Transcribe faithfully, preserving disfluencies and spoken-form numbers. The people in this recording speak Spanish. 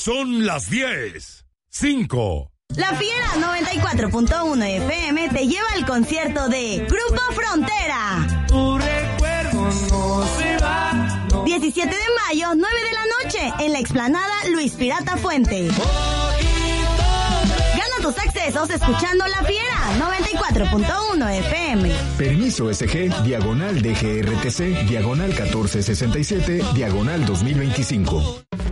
Son las diez. cinco. La Fiera noventa y cuatro punto uno F M te lleva al concierto de Grupo Frontera. Tu recuerdo no se va. No. diecisiete de mayo, nueve de la noche, en la explanada Luis Pirata Fuente. Gana tus accesos escuchando La Fiera noventa y cuatro punto uno F M. Permiso S G, diagonal D G R T C, diagonal catorce sesenta y siete, diagonal dos mil veinticinco.